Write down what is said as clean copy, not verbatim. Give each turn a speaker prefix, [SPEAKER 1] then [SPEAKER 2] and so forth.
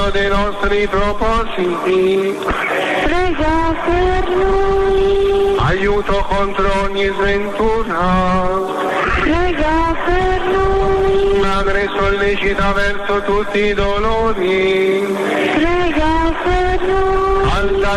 [SPEAKER 1] Dio dei nostri propositi,
[SPEAKER 2] prega per noi,
[SPEAKER 1] aiuto contro ogni sventura,
[SPEAKER 2] prega per noi,
[SPEAKER 1] Madre sollecita verso tutti i dolori,
[SPEAKER 2] prega per noi.
[SPEAKER 1] alta